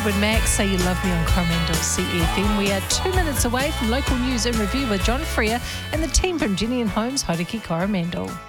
Fleetwood Mac, Say You Love Me on Coromandel CFM. We are 2 minutes away from local news and review with John Freer and the team from Jenny and Holmes, Hauraki Coromandel.